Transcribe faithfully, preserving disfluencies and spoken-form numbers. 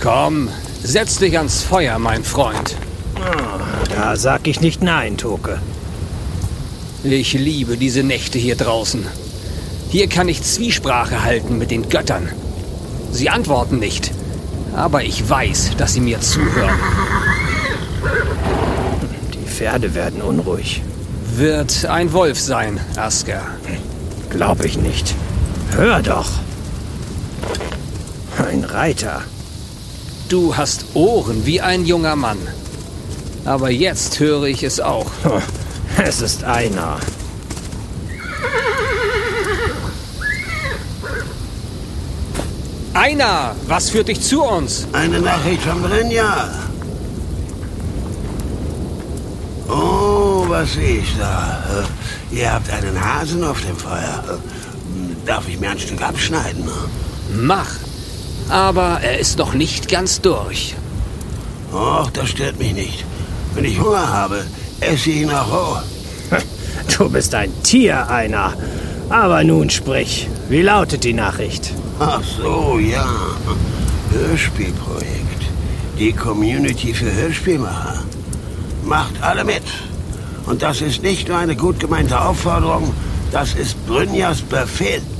Komm, setz dich ans Feuer, mein Freund. Da sag ich nicht nein, Toke. Ich liebe diese Nächte hier draußen. Hier kann ich Zwiesprache halten mit den Göttern. Sie antworten nicht, aber ich weiß, dass sie mir zuhören. Die Pferde werden unruhig. Wird ein Wolf sein, Asker. Glaub ich nicht. Hör doch. Ein Reiter. Du hast Ohren wie ein junger Mann. Aber jetzt höre ich es auch. Es ist einer. Einer! Was führt dich zu uns? Eine Nachricht von Brynja. Oh, was sehe ich da? Ihr habt einen Hasen auf dem Feuer. Darf ich mir ein Stück abschneiden? Mach. Aber er ist noch nicht ganz durch. Och, das stört mich nicht. Wenn ich Hunger habe, esse ich ihn auch roh. Du bist ein Tier, einer. Aber nun sprich. Wie lautet die Nachricht? Ach so, ja. Hörspielprojekt. Die Community für Hörspielmacher. Macht alle mit. Und das ist nicht nur eine gut gemeinte Aufforderung, das ist Brynjas Befehl.